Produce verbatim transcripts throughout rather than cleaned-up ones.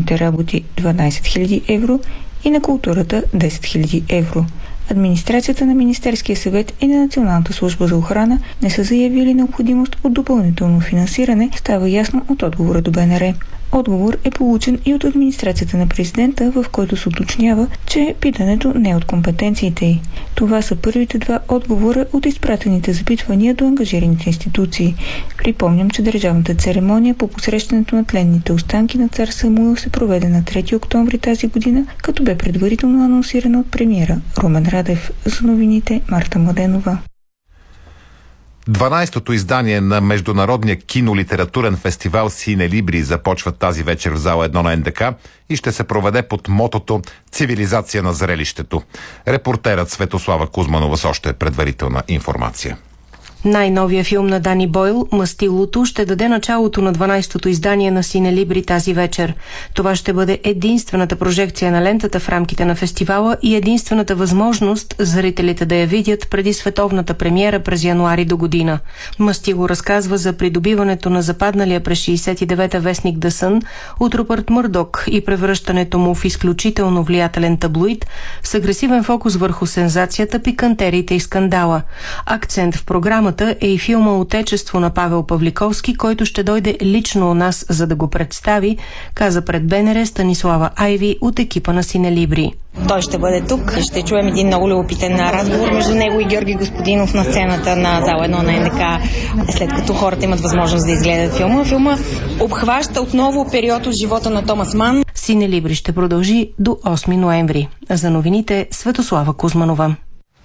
научните работи дванадесет хиляди евро и на културата десет хиляди евро. Администрацията на Министерския съвет и на Националната служба за охрана не са заявили необходимост от допълнително финансиране, става ясно от отговора до Б Н Р. Отговор е получен и от администрацията на президента, в който се уточнява, че питането не е от компетенциите й. Това са първите два отговора от изпратените запитвания до ангажираните институции. Припомням, че държавната церемония по посрещането на тленните останки на цар Самуил се проведе на трети октомври тази година, като бе предварително анонсирана от премиера Румен Радев. За новините Марта Младенова. дванадесетото издание на Международния кинолитературен фестивал Сине Либри започва тази вечер в зала едно на Н Д К и ще се проведе под мотото «Цивилизация на зрелището». Репортерът Светослава Кузманова с още предварителна информация. Най-новия филм на Дани Бойл, «Мастилото», ще даде началото на дванадесетото издание на Сине Либри тази вечер. Това ще бъде единствената прожекция на лентата в рамките на фестивала и единствената възможност зрителите да я видят преди световната премиера през януари до година. Мастило разказва за придобиването на западналия през шейсет и девета вестник The Sun от Рупърт Мърдок и превръщането му в изключително влиятелен таблоид с агресивен фокус върху сензацията, пикантериите и скандала. Акцент в програмата е и филма «Отечество» на Павел Павликовски, който ще дойде лично у нас, за да го представи, каза пред Б Н Р Станислава Айви от екипа на Сине Либри. Той ще бъде тук. Ще чуем един много любопитен разговор между него и Георги Господинов на сцената на зала едно на Н Д К, след като хората имат възможност да изгледат филма. Филма обхваща отново период от живота на Томас Ман. Сине Либри ще продължи до осми ноември. За новините Светослава Кузманова.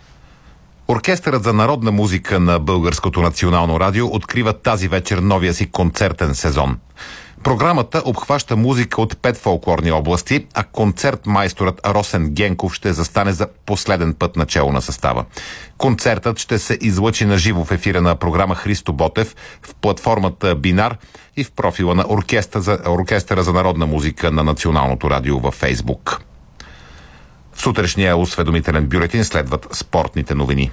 Оркестърът за народна музика на Българското национално радио открива тази вечер новия си концертен сезон. Програмата обхваща музика от пет фолклорни области, а концертмайсторът Росен Генков ще застане за последен път начело на състава. Концертът ще се излъчи на живо в ефира на програма Христо Ботев в платформата Бинар и в профила на оркестъра за, оркестъра за народна музика на Националното радио във Фейсбук. В сутрешния осведомителен бюлетин следват спортните новини.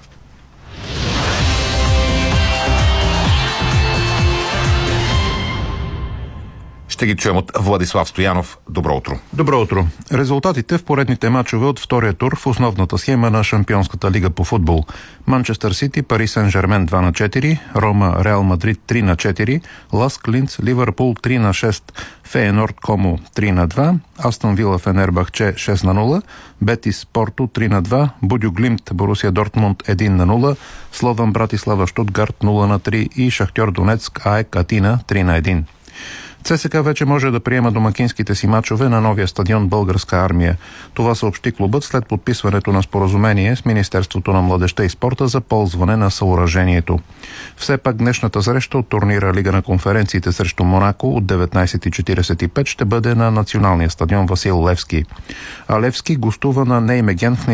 Ще ги чуем от Владислав Стоянов. Добро утро. Добро утро. Резултатите в поредните мачове от втория тур в основната схема на Шампионската лига по футбол. Манчестър Сити, Пари Сен-Жермен два на четири, Рома, Реал Мадрид три на четири, Ласк Линц, Ливърпул три на шест, Фейенорд Комо три на два, Астон Вила Фенербахче шест на нула, Бетис Порто три на два, Будю Глимт Борусия Дортмунд едно на нула, Слован Братислава Штутгарт нула на три и Шахтьор Донецк АЕК Атина три на едно. ЦСКА вече може да приема домакинските си мачове на новия стадион Българска армия. Това съобщи клубът след подписването на споразумение с Министерството на младежта и спорта за ползване на съоръжението. Все пак днешната среща от турнира Лига на конференциите срещу Монако от деветнадесет и четиридесет и пет ще бъде на националния стадион Васил Левски. А Левски гостува на Неймеген в